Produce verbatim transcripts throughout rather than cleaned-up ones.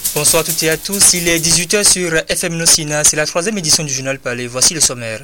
Bonsoir à toutes et à tous, il est dix-huit heures sur F M Nosina, c'est la troisième édition du journal Palais, voici le sommaire.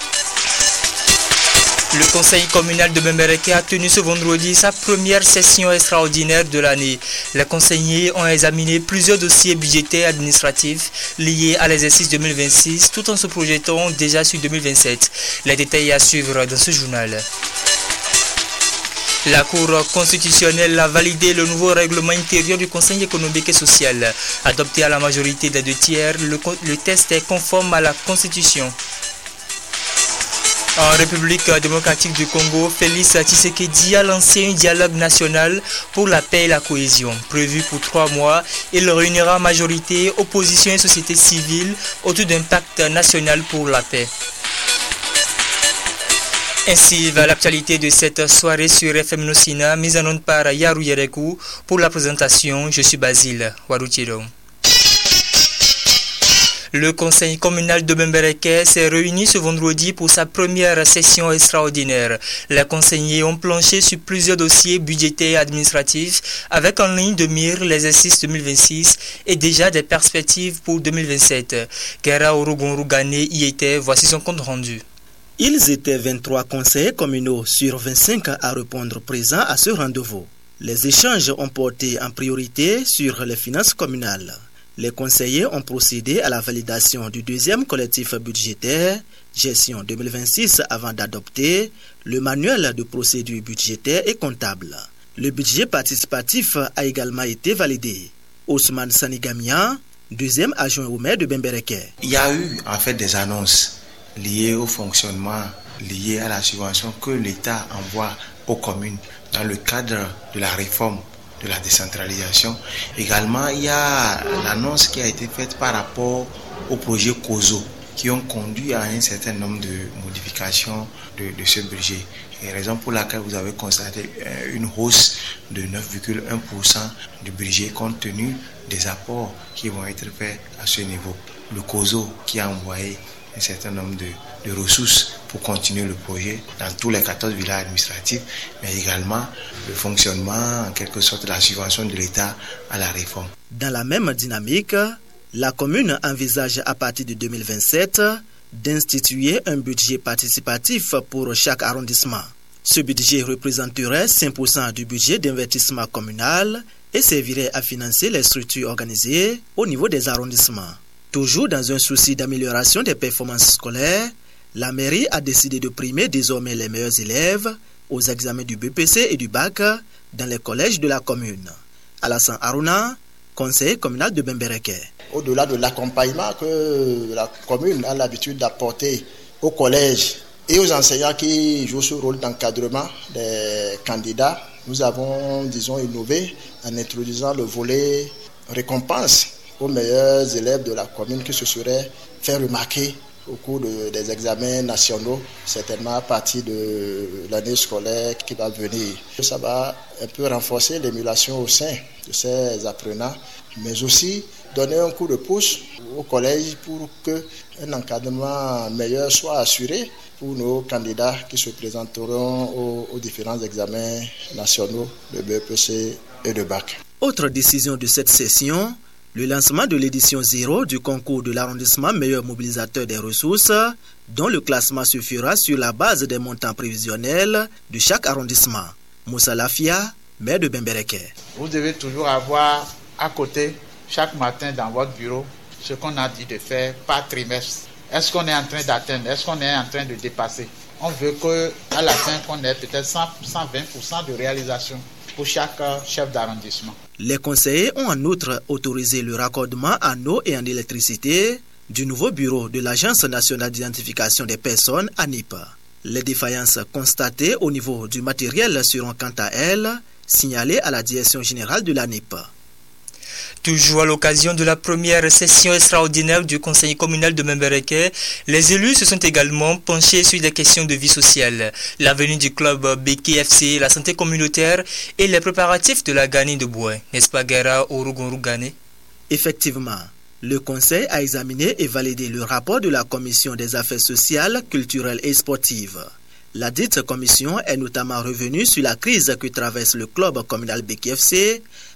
Le conseil communal de Bembereke a tenu ce vendredi sa première session extraordinaire de l'année. Les conseillers ont examiné plusieurs dossiers budgétaires et administratifs liés à l'exercice deux mille vingt-six tout en se projetant déjà sur deux mille vingt-sept. Les détails à suivre dans ce journal. La Cour constitutionnelle a validé le nouveau règlement intérieur du Conseil économique et social. Adopté à la majorité des deux tiers, le, le texte est conforme à la Constitution. En République démocratique du Congo, Félix Tshisekedi a lancé un dialogue national pour la paix et la cohésion. Prévu pour trois mois, il réunira majorité, opposition et société civile autour d'un pacte national pour la paix. Ainsi va l'actualité de cette soirée sur F M Nosina, mise en onde par Yaru Yerekou. Pour la présentation, je suis Basile Waruchiro. Le conseil communal de Bembereke s'est réuni ce vendredi pour sa première session extraordinaire. Les conseillers ont planché sur plusieurs dossiers budgétaires et administratifs avec en ligne de mire l'exercice deux mille vingt-six et déjà des perspectives pour deux mille vingt-sept. Kera Orogonrugane y était, voici son compte rendu. Ils étaient vingt-trois conseillers communaux sur vingt-cinq à répondre présents à ce rendez-vous. Les échanges ont porté en priorité sur les finances communales. Les conseillers ont procédé à la validation du deuxième collectif budgétaire, gestion deux mille vingt-six, avant d'adopter le manuel de procédure budgétaire et comptable. Le budget participatif a également été validé. Ousmane Sanigamian, deuxième adjoint au maire de Bembereke. Il y a eu en fait des annonces liées au fonctionnement, liées à la subvention que l'État envoie aux communes dans le cadre de la réforme de la décentralisation. Également, il y a l'annonce qui a été faite par rapport au projet COSO qui ont conduit à un certain nombre de modifications de, de ce budget. Et raison pour laquelle vous avez constaté une hausse de neuf virgule un pour cent du budget compte tenu des apports qui vont être faits à ce niveau. Le COSO qui a envoyé un certain nombre de, de ressources pour continuer le projet dans tous les quatorze villages administratifs, mais également le fonctionnement, en quelque sorte, de la subvention de l'État à la réforme. Dans la même dynamique, la commune envisage à partir de deux mille vingt-sept d'instituer un budget participatif pour chaque arrondissement. Ce budget représenterait cinq pour cent du budget d'investissement communal et servirait à financer les structures organisées au niveau des arrondissements. Toujours dans un souci d'amélioration des performances scolaires, la mairie a décidé de primer désormais les meilleurs élèves aux examens du B P C et du bac dans les collèges de la commune. Alassane Aruna, conseiller communal de Bembereke. Au-delà de l'accompagnement que la commune a l'habitude d'apporter aux collèges et aux enseignants qui jouent ce rôle d'encadrement des candidats, nous avons, disons, innové en introduisant le volet récompense aux meilleurs élèves de la commune qui se seraient fait remarquer au cours de, des examens nationaux, certainement à partir de l'année scolaire qui va venir. Ça va un peu renforcer l'émulation au sein de ces apprenants, mais aussi donner un coup de pouce au collège pour qu'un encadrement meilleur soit assuré pour nos candidats qui se présenteront aux, aux différents examens nationaux de B P C et de bac. Autre décision de cette session, le lancement de l'édition zéro du concours de l'arrondissement meilleur mobilisateur des ressources, dont le classement se fera sur la base des montants prévisionnels de chaque arrondissement. Moussa Lafia, maire de Bembereke. Vous devez toujours avoir à côté, chaque matin dans votre bureau, ce qu'on a dit de faire par trimestre. Est-ce qu'on est en train d'atteindre? Est-ce qu'on est en train de dépasser? On veut qu'à la fin, qu'on ait peut-être cent, cent vingt pour cent de réalisation pour chaque chef d'arrondissement. Les conseillers ont en outre autorisé le raccordement en eau et en électricité du nouveau bureau de l'Agence nationale d'identification des personnes, A N I P. Les défaillances constatées au niveau du matériel seront quant à elles signalées à la direction générale de l'A N I P. Toujours à l'occasion de la première session extraordinaire du conseil communal de Bembereke, les élus se sont également penchés sur des questions de vie sociale, l'avenir du club B K F C, la santé communautaire et les préparatifs de la Gani de Bois. N'est-ce pas, Gara Orogonrugane? Effectivement, le conseil a examiné et validé le rapport de la commission des affaires sociales, culturelles et sportives. La dite commission est notamment revenue sur la crise que traverse le club communal B K F C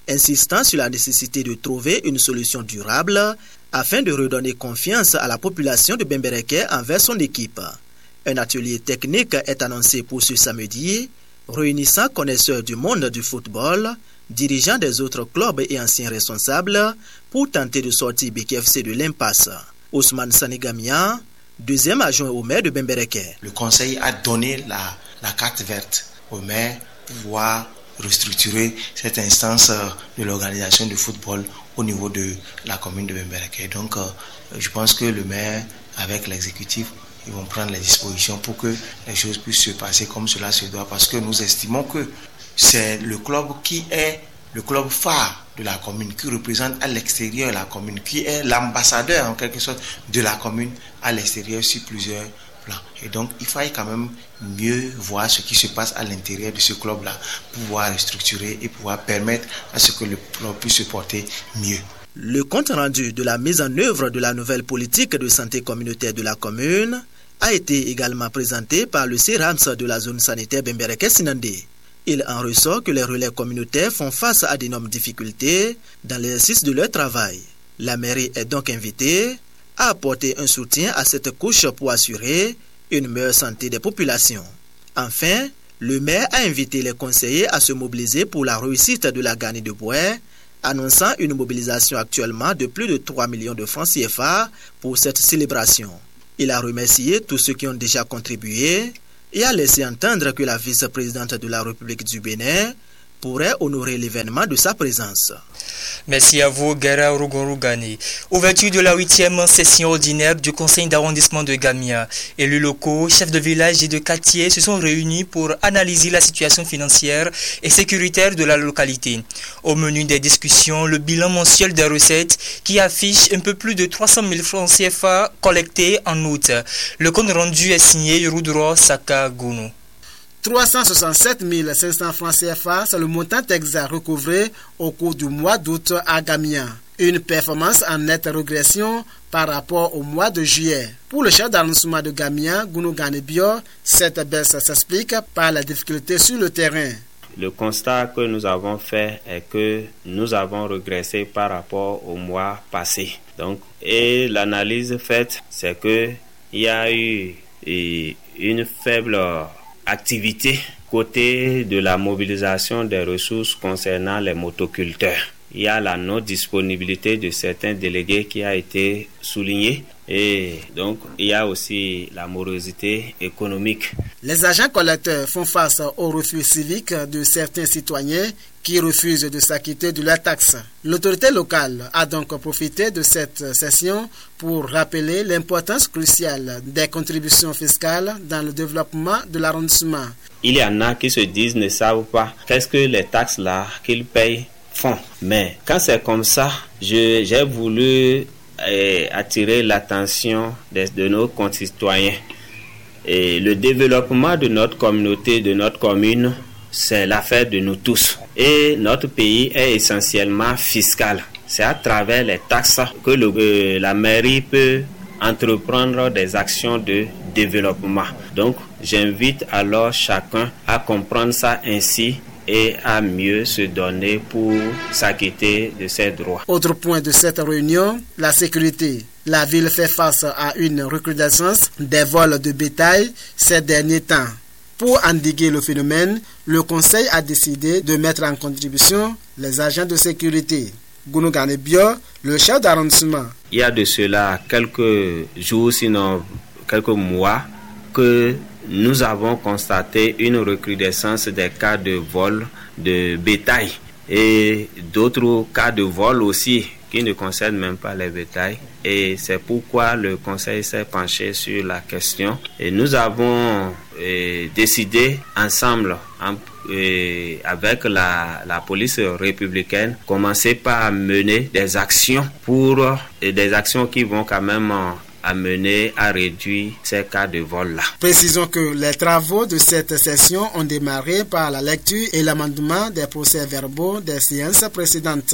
insistant sur la nécessité de trouver une solution durable afin de redonner confiance à la population de Bembereke envers son équipe. Un atelier technique est annoncé pour ce samedi, réunissant connaisseurs du monde du football, dirigeants des autres clubs et anciens responsables pour tenter de sortir B K F C de l'impasse. Ousmane Sanigamian, deuxième adjoint au maire de Bembereke. Le conseil a donné la, la carte verte au maire pour pouvoir restructurer cette instance de l'organisation du football au niveau de la commune de Bembereke. Donc, euh, je pense que le maire, avec l'exécutif, ils vont prendre les dispositions pour que les choses puissent se passer comme cela se doit, parce que nous estimons que c'est le club qui est le club phare de la commune, qui représente à l'extérieur la commune, qui est l'ambassadeur en quelque sorte de la commune à l'extérieur sur plusieurs plans. Et donc, il faille quand même mieux voir ce qui se passe à l'intérieur de ce club-là pour pouvoir restructurer et pouvoir permettre à ce que le club puisse se porter mieux. Le compte rendu de la mise en œuvre de la nouvelle politique de santé communautaire de la commune a été également présenté par le C E R A M S de la zone sanitaire Bembereke-Sinandé. Il en ressort que les relais communautaires font face à d'énormes difficultés dans l'exercice de leur travail. La mairie est donc invitée à apporter un soutien à cette couche pour assurer une meilleure santé des populations. Enfin, le maire a invité les conseillers à se mobiliser pour la réussite de la Garnie de Bois, annonçant une mobilisation actuellement de plus de trois millions de francs C F A pour cette célébration. Il a remercié tous ceux qui ont déjà contribué et a laissé entendre que la vice-présidente de la République du Bénin pourrait honorer l'événement de sa présence. Merci à vous, Gara Rugorugani. Ouverture de la huitième session ordinaire du conseil d'arrondissement de Gamia. Élus locaux, chefs de village et de quartier se sont réunis pour analyser la situation financière et sécuritaire de la localité. Au menu des discussions, le bilan mensuel des recettes qui affiche un peu plus de trois cent mille francs C F A collectés en août. Le compte rendu est signé Rudro Saka Gounou. trois cent soixante-sept mille cinq cents francs C F A, c'est le montant exact recouvré au cours du mois d'août à Gamia. Une performance en nette régression par rapport au mois de juillet. Pour le chef d'arrondissement de Gamia, Gounou Ganebio, cette baisse s'explique par la difficulté sur le terrain. Le constat que nous avons fait est que nous avons régressé par rapport au mois passé. Donc, et l'analyse faite, c'est que il y a eu une faible activité côté de la mobilisation des ressources concernant les motoculteurs. Il y a la non-disponibilité de certains délégués qui a été soulignée et donc il y a aussi la morosité économique. Les agents collecteurs font face au refus civique de certains citoyens qui refusent de s'acquitter de leurs taxes. L'autorité locale a donc profité de cette session pour rappeler l'importance cruciale des contributions fiscales dans le développement de l'arrondissement. Il y en a qui se disent ne savent pas qu'est-ce que les taxes là qu'ils payent font. Mais quand c'est comme ça, je, j'ai voulu eh, attirer l'attention de, de nos concitoyens. Et le développement de notre communauté, de notre commune, c'est l'affaire de nous tous. Et notre pays est essentiellement fiscal. C'est à travers les taxes que le, euh, la mairie peut entreprendre des actions de développement. Donc, j'invite alors chacun à comprendre ça ainsi et à mieux se donner pour s'acquitter de ses droits. Autre point de cette réunion, la sécurité. La ville fait face à une recrudescence des vols de bétail ces derniers temps. Pour endiguer le phénomène, le conseil a décidé de mettre en contribution les agents de sécurité. Gounou Ganebio, le chef d'arrondissement. Il y a de cela quelques jours, sinon quelques mois, que nous avons constaté une recrudescence des cas de vol de bétail et d'autres cas de vol aussi qui ne concernent même pas les bétails. Et c'est pourquoi le conseil s'est penché sur la question. Et nous avons eh, décidé ensemble, en, eh, avec la, la police républicaine, commencer par mener des actions pour et des actions qui vont quand même amener à réduire ces cas de vol-là. Précisons que les travaux de cette session ont démarré par la lecture et l'amendement des procès-verbaux des séances précédentes.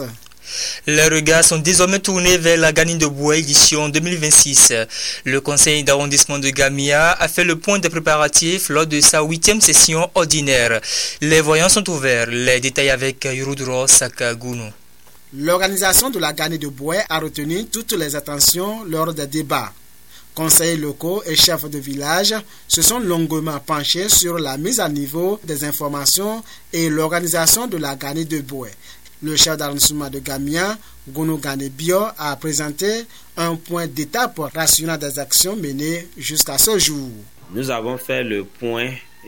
Les regards sont désormais tournés vers la Gani de Bois édition deux mille vingt-six. Le conseil d'arrondissement de Gamia a fait le point des préparatifs lors de sa huitième session ordinaire. Les voyants sont ouverts. Les détails avec Yurudro Sakagunu. L'organisation de la Gani de Bois a retenu toutes les attentions lors des débats. Conseillers locaux et chefs de village se sont longuement penchés sur la mise à niveau des informations et l'organisation de la Gani de Bois. Le chef d'arrondissement de Gamia, Gounou Gane Bio, a présenté un point d'étape rationnel des actions menées jusqu'à ce jour. Nous avons fait le point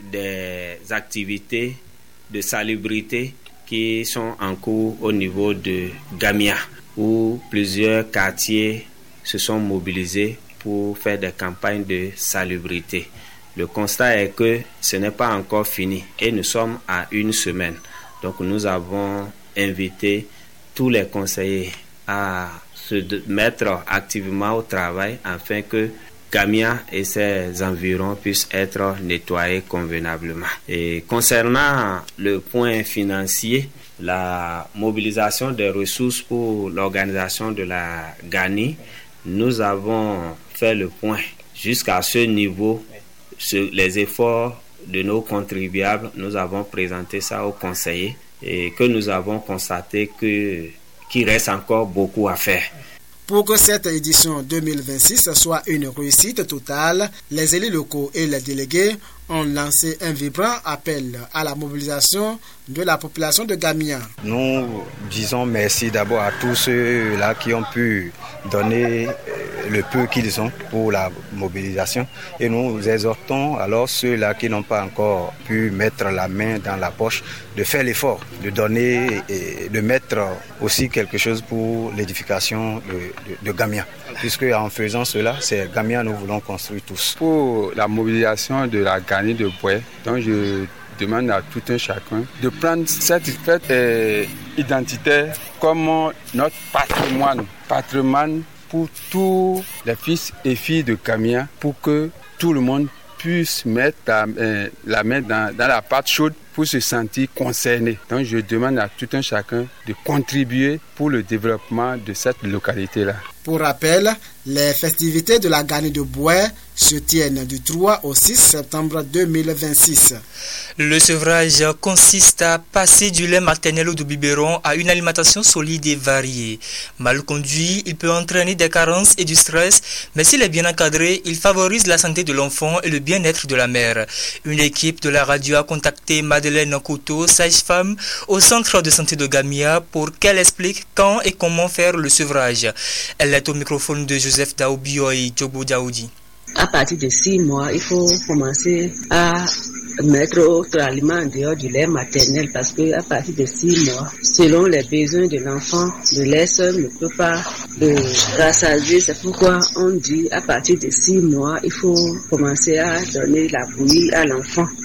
des activités de salubrité qui sont en cours au niveau de Gamia, où plusieurs quartiers se sont mobilisés pour faire des campagnes de salubrité. Le constat est que ce n'est pas encore fini et nous sommes à une semaine. Donc nous avons invité tous les conseillers à se mettre activement au travail afin que Gamia et ses environs puissent être nettoyés convenablement. Et concernant le point financier, la mobilisation des ressources pour l'organisation de la Gani, nous avons fait le point. Jusqu'à ce niveau, sur les efforts de nos contribuables, nous avons présenté ça aux conseillers et que nous avons constaté que, qu'il reste encore beaucoup à faire. Pour que cette édition deux mille vingt-six soit une réussite totale, les élus locaux et les délégués ont lancé un vibrant appel à la mobilisation de la population de Gamia. Nous disons merci d'abord à tous ceux-là qui ont pu donner le peu qu'ils ont pour la mobilisation et nous exhortons alors ceux-là qui n'ont pas encore pu mettre la main dans la poche de faire l'effort, de donner et de mettre aussi quelque chose pour l'édification de, de, de Gamia. Puisque en faisant cela, c'est Gamia nous voulons construire tous. Pour la mobilisation de la Gani de Bois, donc je demande à tout un chacun de prendre cette fête euh, identitaire comme notre patrimoine, patrimoine pour tous les fils et filles de Gamia, pour que tout le monde puisse mettre la, euh, la main dans, dans la pâte chaude pour se sentir concerné. Donc je demande à tout un chacun de contribuer pour le développement de cette localité-là. Pour rappel, les festivités de la Gani de Bois se tiennent du trois au six septembre deux mille vingt-six. Le sevrage consiste à passer du lait maternel ou du biberon à une alimentation solide et variée. Mal conduit, il peut entraîner des carences et du stress, mais s'il est bien encadré, il favorise la santé de l'enfant et le bien-être de la mère. Une équipe de la radio a contacté Madeleine Couteau, sage-femme, au centre de santé de Gamia pour qu'elle explique quand et comment faire le sevrage. Elle est au microphone de Joseph Daoubio et Djobo Daoudi. À partir de six mois, il faut commencer à mettre autre aliment en dehors du lait maternel parce que à partir de six mois, selon les besoins de l'enfant, le lait seul ne peut pas le rassasier. C'est pourquoi on dit à partir de six mois, il faut commencer à donner la bouillie à l'enfant.